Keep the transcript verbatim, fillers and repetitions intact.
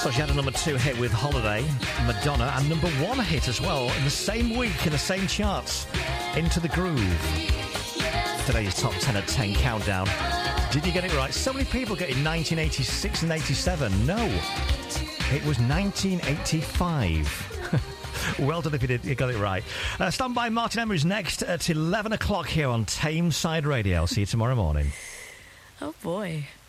So she had a number two hit with Holiday, Madonna, and number one hit as well in the same week in the same charts, Into the Groove. Today's top ten at ten countdown. Did you get it right? So many people getting nineteen eighty-six and eighty-seven. No, it was nineteen eighty-five. Well done if you did. You got it right. Uh, stand by. Martin Emery's next at eleven o'clock here on Tameside Radio. I'll see you tomorrow morning. Oh boy.